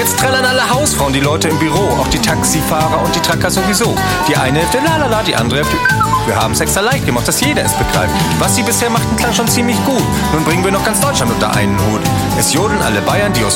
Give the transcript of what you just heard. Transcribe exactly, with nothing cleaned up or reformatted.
Jetzt trällern alle Hausfrauen, die Leute im Büro, auch die Taxifahrer und die Trucker sowieso. Die eine Hälfte lalala, die andere Hälfte... Wir haben's extra leicht gemacht, dass jeder es begreift. Was sie bisher machten, klang schon ziemlich gut. Nun bringen wir noch ganz Deutschland unter einen Hut. Es jodeln alle Bayern, die aus